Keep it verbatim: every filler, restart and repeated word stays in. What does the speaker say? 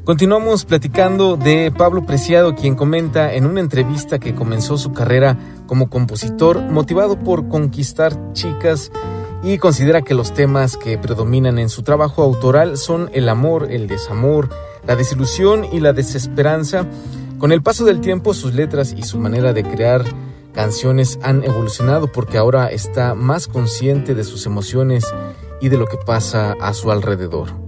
Continuamos platicando de Pablo Preciado, quien comenta en una entrevista que comenzó su carrera como compositor motivado por conquistar chicas y considera que los temas que predominan en su trabajo autoral son el amor, el desamor, la desilusión y la desesperanza. Con el paso del tiempo, sus letras y su manera de crear canciones han evolucionado porque ahora está más consciente de sus emociones y de lo que pasa a su alrededor.